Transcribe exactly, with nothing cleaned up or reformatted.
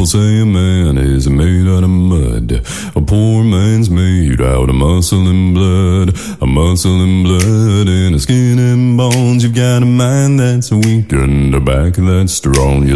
say a man is made out of mud. A poor man's made out of muscle and blood. A muscle and blood and a skin and bones. You've got a mind that's weak and a back that's strong. You